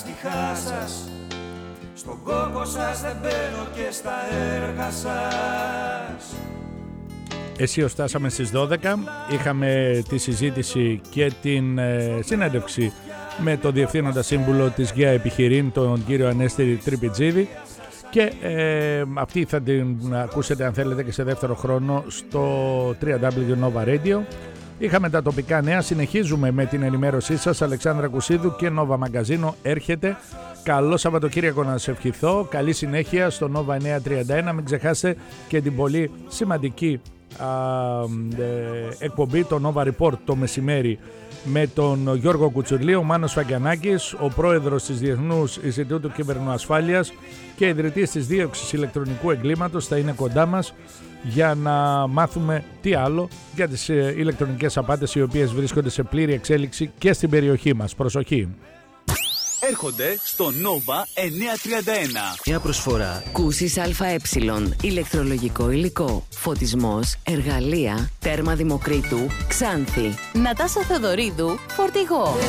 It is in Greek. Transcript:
Στη χάσας, στον κόπο σας δεν μπαίνω και στα έργα σας. Εσύ φτάσαμε στις 12, είχαμε τη συζήτηση και την συνέντευξη με τον Διευθύνοντα Σύμβουλο της ΓΕΑ Επιχειρήν, τον κύριο Ανέστη Τρυπιτζίδη, και αυτή θα την ακούσετε αν θέλετε και σε δεύτερο χρόνο στο www.nova radio. Είχαμε τα τοπικά νέα, συνεχίζουμε με την ενημέρωσή σας. Αλεξάνδρα Κουσίδου και Nova Μαγκαζίνο έρχεται. Καλό Σαββατοκύριακο να σας ευχηθώ, καλή συνέχεια στο Nova 931. Μην ξεχάσετε και την πολύ σημαντική εκπομπή, το Nova Report το μεσημέρι με τον Γιώργο Κουτσουρλή, ο Μάνος Φαγκιανάκης, ο πρόεδρος της Διεθνούς Ινστιτούτου Κυβερνοασφάλειας και ιδρυτής της δίωξης ηλεκτρονικού εγκλήματος, θα είναι κοντά μας για να μάθουμε τι άλλο για τις ηλεκτρονικές απάτες, οι οποίες βρίσκονται σε πλήρη εξέλιξη και στην περιοχή μας. Προσοχή! Έρχονται στο Nova 931. Μια προσφορά. Κούσης ΑΕ. Ηλεκτρολογικό υλικό. Φωτισμός. Εργαλεία. Τέρμα Δημοκρίτου. Ξάνθη. Νατάσα Θεοδωρίδου. Φορτηγό.